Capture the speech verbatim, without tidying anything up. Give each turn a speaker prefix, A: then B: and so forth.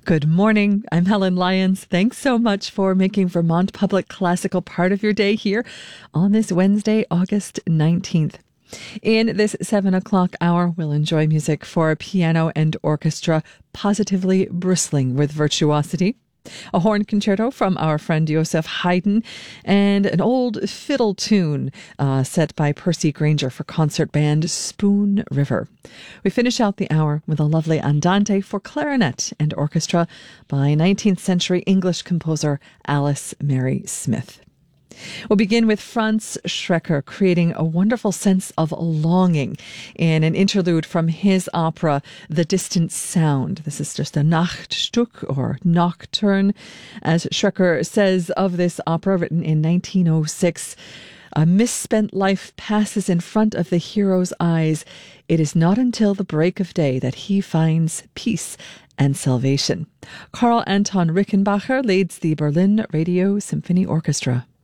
A: Good morning. I'm Helen Lyons. Thanks so much for making Vermont Public Classical part of your day here on this Wednesday, August nineteenth. In this seven o'clock hour, we'll enjoy music for piano and orchestra, positively bristling with virtuosity. A horn concerto from our friend Joseph Haydn, and an old fiddle tune uh, set by Percy Granger for concert band Spoon River. We finish out the hour with a lovely andante for clarinet and orchestra by nineteenth century English composer Alice Mary Smith. We'll begin with Franz Schreker creating a wonderful sense of longing in an interlude from his opera, The Distant Sound. This is just a Nachtstück or Nocturne. As Schreker says of this opera, written in nineteen oh six, a misspent life passes in front of the hero's eyes. It is not until the break of day that he finds peace and salvation. Karl Anton Rickenbacher leads the Berlin Radio Symphony Orchestra.